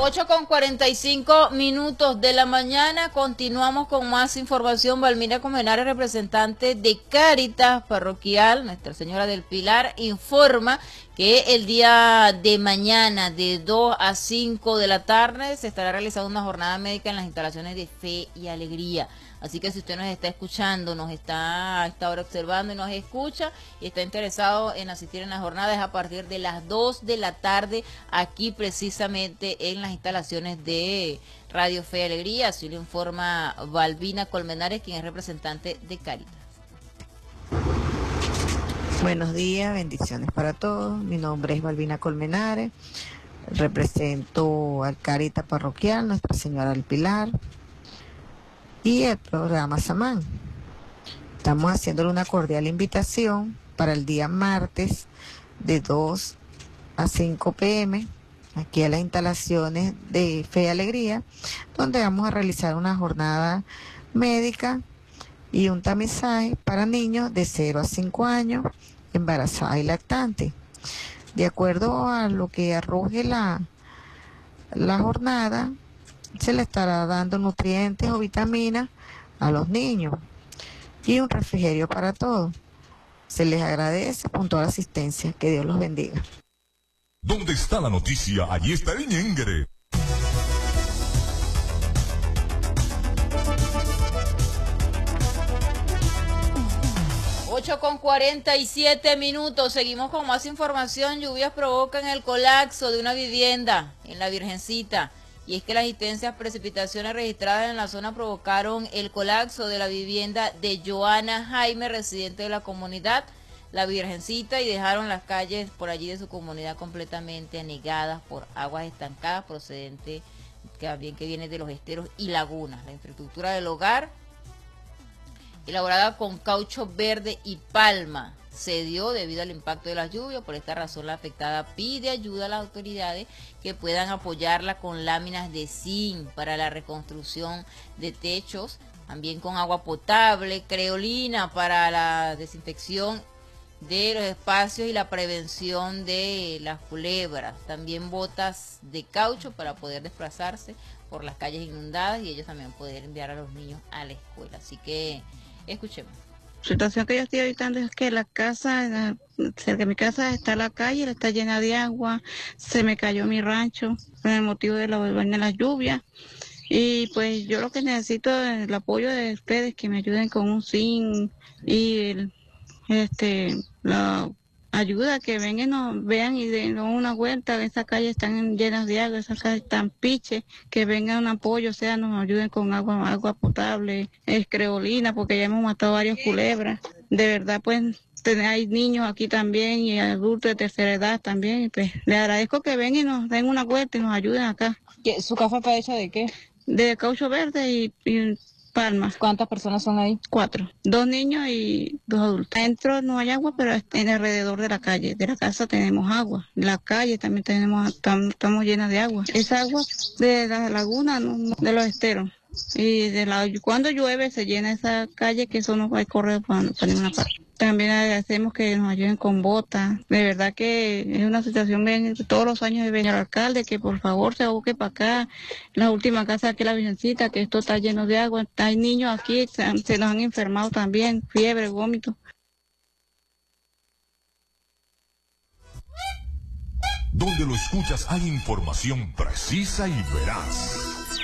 8:45 de la mañana, continuamos con más información. Valmira Colmenares, representante de Cáritas Parroquial Nuestra Señora del Pilar, informa que el día de mañana de 2 a 5 de la tarde se estará realizando una jornada médica en las instalaciones de Fe y Alegría. Así que si usted nos está escuchando, nos está a esta hora observando y nos escucha y está interesado en asistir en las jornadas, a partir de las 2 de la tarde, aquí precisamente en las instalaciones de Radio Fe y Alegría. Así lo informa Valvina Colmenares, quien es representante de Cáritas. Buenos días, bendiciones para todos. Mi nombre es Valvina Colmenares, represento al Cáritas Parroquial Nuestra Señora del Pilar y el programa Samán. Estamos haciéndole una cordial invitación para el día martes de 2 a 5 p.m. aquí a las instalaciones de Fe y Alegría, donde vamos a realizar una jornada médica y un tamizaje para niños de 0 a 5 años, embarazadas y lactantes. De acuerdo a lo que arroje la jornada, se le estará dando nutrientes o vitaminas a los niños y un refrigerio para todos. Se les agradece con toda la asistencia. Que Dios los bendiga. ¿Dónde está la noticia? Allí está el ñengre. Con 47 minutos, seguimos con más información. Lluvias provocan el colapso de una vivienda en La Virgencita. Y es que las intensas precipitaciones registradas en la zona provocaron el colapso de la vivienda de Joana Jaime, residente de la comunidad La Virgencita, y dejaron las calles por allí de su comunidad completamente anegadas por aguas estancadas procedente que viene de los esteros y lagunas. La infraestructura del hogar, elaborada con caucho verde y palma, cedió debido al impacto de las lluvias. Por esta razón, la afectada pide ayuda a las autoridades que puedan apoyarla con láminas de zinc para la reconstrucción de techos, también con agua potable, creolina para la desinfección de los espacios y la prevención de las culebras, también botas de caucho para poder desplazarse por las calles inundadas y ellos también poder enviar a los niños a la escuela. Así que escuchemos. La situación que yo estoy habitando es que la casa, cerca de mi casa está la calle, está llena de agua, se me cayó mi rancho con el motivo de las lluvias. Y pues yo lo que necesito es el apoyo de ustedes, que me ayuden con un zinc y la ayuda, que vengan y nos vean y den una vuelta. Esas calles están llenas de agua, esas calles están piches, que vengan un apoyo, o sea, nos ayuden con agua potable, creolina, porque ya hemos matado varias culebras. De verdad, pues hay niños aquí también y adultos de tercera edad también. Y pues les agradezco que vengan y nos den una vuelta y nos ayuden acá. ¿Su casa está hecha de qué? De caucho verde y palma. ¿Cuántas personas son ahí? 4, 2 niños y 2 adultos. Adentro no hay agua, pero en alrededor de la calle, de la casa tenemos agua. La calle también estamos llenas de agua. Esa agua de la laguna, de los esteros. Y cuando llueve se llena esa calle, que eso no va a correr para ninguna parte. También agradecemos que nos ayuden con botas. De verdad que es una situación, todos los años de venir al alcalde, que por favor se aboque para acá. La última casa aquí, La Virgencita, que esto está lleno de agua. Hay niños aquí, se nos han enfermado también, fiebre, vómito. Donde lo escuchas hay información precisa y veraz.